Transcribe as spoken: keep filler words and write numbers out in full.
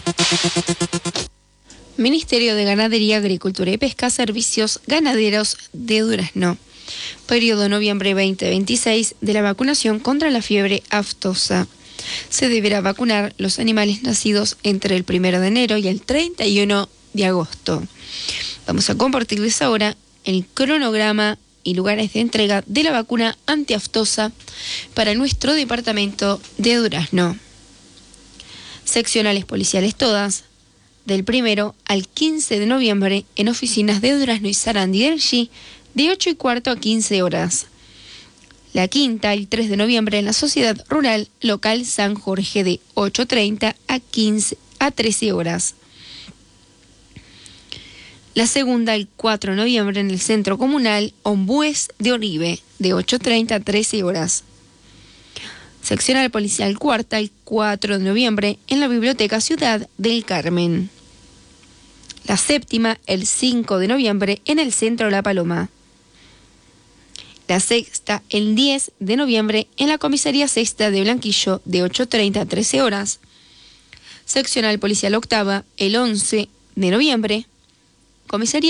Ministerio de Ganadería, Agricultura y Pesca, Servicios Ganaderos de Durazno. Periodo noviembre veinte veintiséis de la vacunación contra la fiebre aftosa. Se deberá vacunar los animales nacidos entre el primero de enero y el treinta y uno de agosto. Vamos a compartirles ahora el cronograma y lugares de entrega de la vacuna antiaftosa para nuestro departamento de Durazno. Seccionales policiales todas, del primero al quince de noviembre en oficinas de Durazno y Sarandí del G, de ocho y cuarto a quince horas. La quinta, el tres de noviembre en la Sociedad Rural Local San Jorge, de ocho treinta a quince a trece horas. La segunda, el cuatro de noviembre en el Centro Comunal Ombúes de Oribe, de ocho treinta a trece horas. Seccional Policial Cuarta, el cuatro de noviembre en la Biblioteca Ciudad del Carmen. La séptima, el cinco de noviembre en el Centro La Paloma. La sexta, el diez de noviembre en la Comisaría Sexta de Blanquillo, de ocho treinta a trece horas. Seccional Policial Octava, el once de noviembre, Comisaría